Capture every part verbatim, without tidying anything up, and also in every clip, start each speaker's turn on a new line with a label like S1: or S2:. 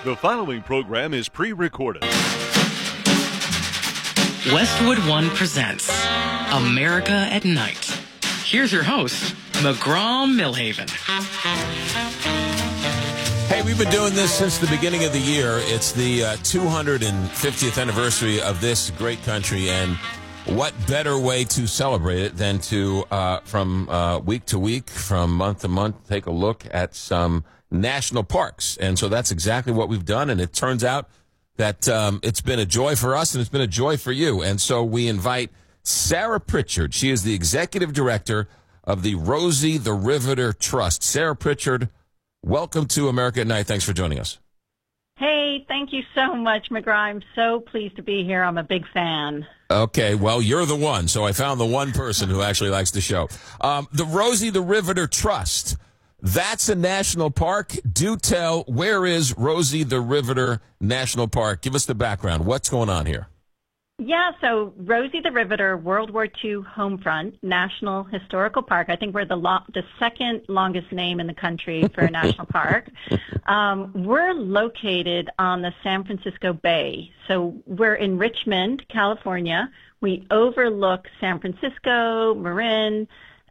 S1: The following program is pre-recorded.
S2: Westwood One presents America at Night. Here's your host, McGraw Millhaven.
S3: Hey, we've been doing this since the beginning of the year. It's the uh, two hundred fiftieth anniversary of this great country, and what better way to celebrate it than to, uh, from uh, week to week, from month to month, take a look at some national parks. And so that's exactly what we've done, and it turns out that um, it's been a joy for us, and it's been a joy for you. And so we invite Sarah Pritchard. She is the executive director of the Rosie the Riveter Trust. Sarah Pritchard, welcome to America at Night. Thanks for joining us.
S4: Hey, thank you so much, McGraw. I'm so pleased to be here. I'm a big fan.
S3: Okay, well, you're the one, so I found the one person who actually likes the show. Um, the Rosie the Riveter Trust, that's a national park. Do tell, where is Rosie the Riveter National Park? Give us the background. What's going on here?
S4: Yeah, so Rosie the Riveter World War Two Homefront National Historical Park. I think we're the lo- the second longest name in the country for a national park. Um, we're located on the San Francisco Bay. So we're in Richmond, California. We overlook San Francisco, Marin,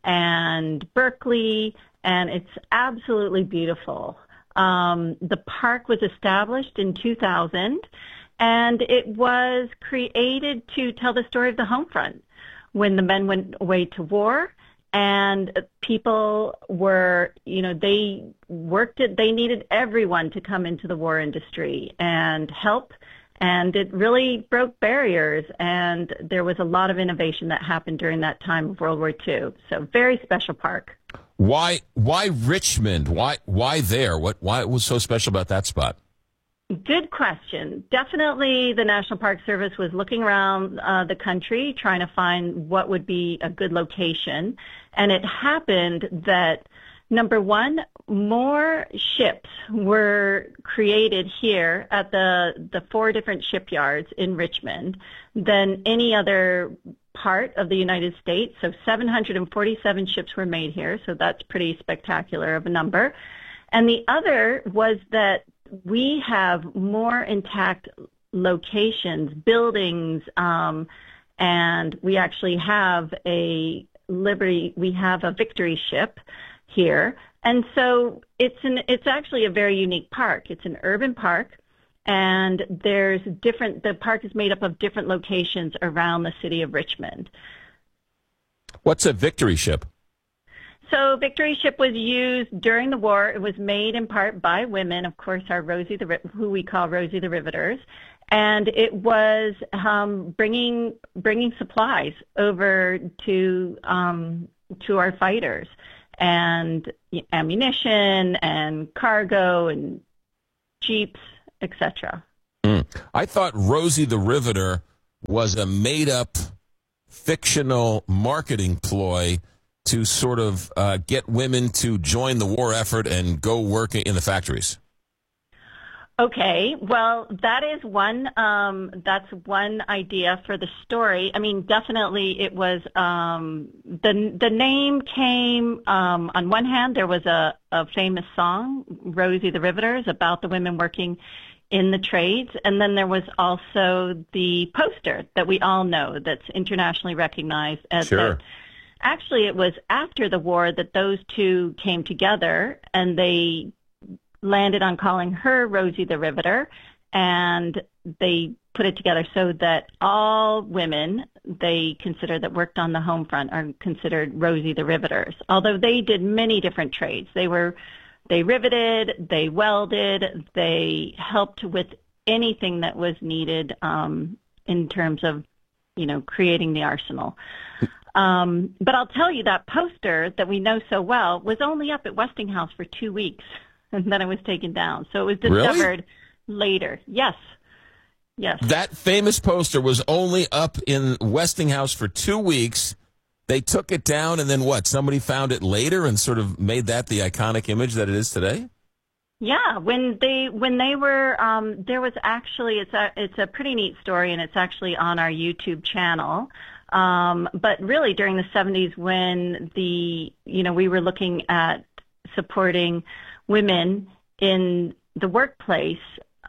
S4: and Berkeley, and it's absolutely beautiful. Um, the park was established in two thousand. And it was created to tell the story of the home front when the men went away to war and people were, you know, they worked it. They needed everyone to come into the war industry and help. And it really broke barriers. And there was a lot of innovation that happened during that time of World War Two. So very special park.
S3: Why, why Richmond? Why, why there? What, why was so special about that spot?
S4: Good question. Definitely the National Park Service was looking around uh, the country trying to find what would be a good location. And it happened that, number one, more ships were created here at the, the four different shipyards in Richmond than any other part of the United States. So seven hundred forty-seven ships were made here. So that's pretty spectacular of a number. And the other was that we have more intact locations, buildings, um, and we actually have a Liberty, we have a Victory ship here. And so it's an, it's actually a very unique park. It's an urban park, and there's different, the park is made up of different locations around the city of Richmond.
S3: What's a Victory ship?
S4: So Victory ship was used during the war. It was made in part by women, of course, our Rosie the who we call Rosie the Riveters, and it was um, bringing bringing supplies over to um, to our fighters, and ammunition and cargo and jeeps, et cetera.
S3: Mm. I thought Rosie the Riveter was a made-up fictional marketing ploy to sort of uh, get women to join the war effort and go work in the factories.
S4: Okay, well, that is one. Um, that's one idea for the story. I mean, definitely, it was um, the the name came um, on one hand. There was a, a famous song, Rosie the Riveters, about the women working in the trades, and then there was also the poster that we all know that's internationally recognized as.
S3: Sure.
S4: The, Actually, it was after the war that those two came together, and they landed on calling her Rosie the Riveter, and they put it together so that all women they consider that worked on the home front are considered Rosie the Riveters. Although they did many different trades. They were, they riveted, they welded, they helped with anything that was needed um, in terms of, you know, creating the arsenal. Um, but I'll tell you that poster that we know so well was only up at Westinghouse for two weeks, and then it was taken down. So it was discovered
S3: Really?
S4: later. Yes. Yes.
S3: That famous poster was only up in Westinghouse for two weeks. They took it down, and then what? Somebody found it later and sort of made that the iconic image that it is today?
S4: Yeah, when they when they were um, there was actually it's a it's a pretty neat story, and it's actually on our YouTube channel. Um, but really, during the seventies, when the you know we were looking at supporting women in the workplace,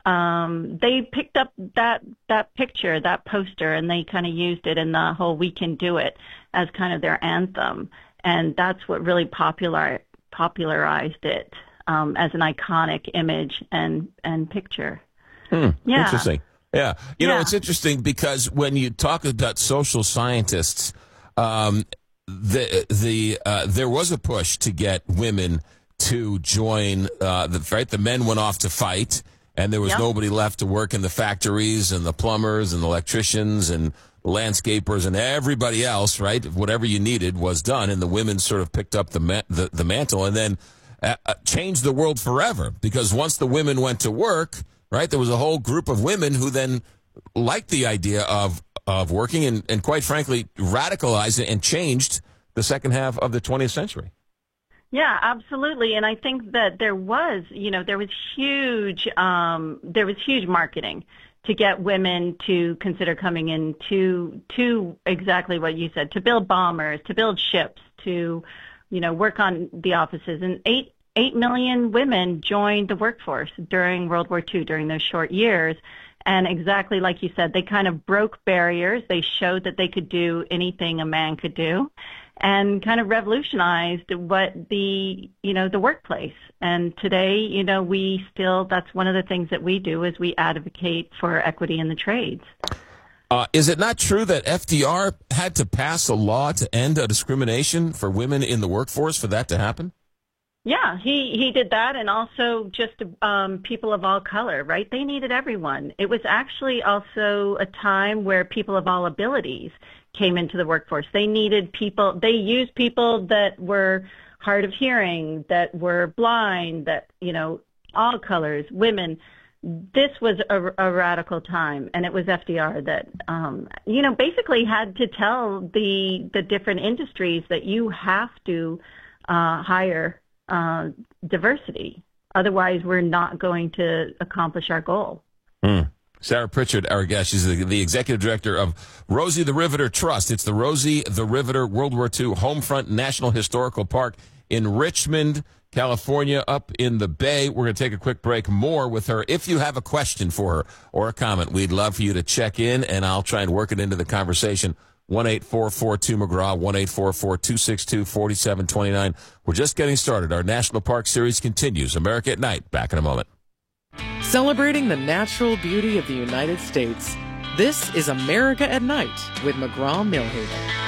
S4: um, they picked up that that picture, that poster, and they kind of used it in the whole "We Can Do It" as kind of their anthem, and that's what really popular popularized it um, as an iconic image and and picture.
S3: Hmm,
S4: yeah.
S3: Interesting. Yeah. You
S4: yeah.
S3: know, it's interesting because when you talk about social scientists, um, the the uh, there was a push to get women to join uh, the right. The men went off to fight, and there was
S4: yep.
S3: nobody left to work in the factories and the plumbers and the electricians and landscapers and everybody else. Right, whatever you needed was done, and the women sort of picked up the ma- the, the mantle and then uh, changed the world forever. Because once the women went to work, right, there was a whole group of women who then liked the idea of of working and, and quite frankly radicalized it and changed the second half of the twentieth century.
S4: Yeah, absolutely. And I think that there was, you know, there was huge, um, there was huge marketing to get women to consider coming in to, to exactly what you said, to build bombers, to build ships, to, you know, work on the offices. And eight, eight million women joined the workforce during World War Two, during those short years. And exactly like you said, they kind of broke barriers. They showed that they could do anything a man could do, and kind of revolutionized what the, you know, the workplace. And today, you know, we still, that's one of the things that we do is we advocate for equity in the trades.
S3: Uh, is it not true that F D R had to pass a law to end a discrimination for women in the workforce for that to happen?
S4: Yeah, he, he did that, and also just um, people of all color, right? They needed everyone. It was actually also a time where people of all abilities came into the workforce. They needed people, they used people that were hard of hearing, that were blind, that, you know, all colors, women. This was a, a radical time, and it was F D R that, um, you know, basically had to tell the the different industries that you have to uh, hire uh, diversity. Otherwise, we're not going to accomplish our goal.
S3: Mm. Sarah Pritchard, our guest. She's the, the executive director of Rosie the Riveter Trust. It's the Rosie the Riveter World War Two Homefront National Historical Park in Richmond, California, up in the Bay. We're going to take a quick break. More with her. If you have a question for her or a comment, we'd love for you to check in, and I'll try and work it into the conversation. one eight four four two McGraw, one eight four four two six two four seven two nine. We're just getting started. Our National Park Series continues. America at Night. Back in a moment.
S2: Celebrating the natural beauty of the United States. This is America at Night with McGraw Millhaven.